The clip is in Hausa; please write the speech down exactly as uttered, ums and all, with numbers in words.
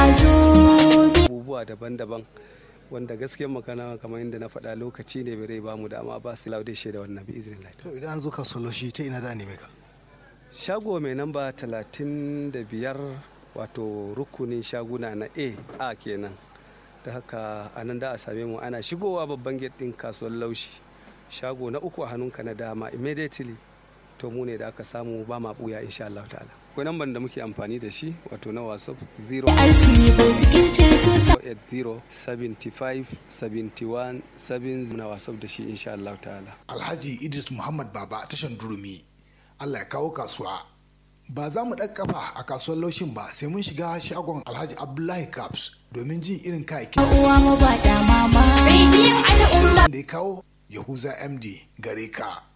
abubuwa daban-daban wanda gaskiyar makana kamar yadda na faɗa lokaci ne bai ba mu dama ba su laude shi da wannan bi izinin to idan an zo kasuwar shi ta ina da ne ka shago mai namba talatin da biyar wato rukunin shaguna na a a kenan da haka a nan da a same mu ana shigowa babban gate din kasuwar laushi shago na uku a hannunka na dama immediately to mu ne da aka samu ba ma buya insha Allah ta'ala akwai namban da muke amfani da shi wato na whatsapp zero eight zero seven five seven one seven na whatsapp da shi insha Allah ta'ala. Alhaji Idris Muhammad Baba tashan Durumi Allah ya kawo kasuwa. Ba za mu ɗan kafa a kasuwar laushin ba sai mun shiga shagon Alhaji Abdullahi Caps domin jin irin kayayyakin da ya kawo Yahuza M D gare ka.